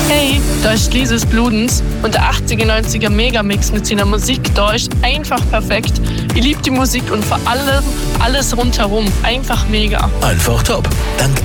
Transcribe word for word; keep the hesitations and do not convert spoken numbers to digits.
Hey, da ist Lises Bludens und der achtziger, neunziger Megamix mit seiner Musik da ist einfach perfekt. Ich liebe die Musik und vor allem alles rundherum. Einfach mega. Einfach top. Dank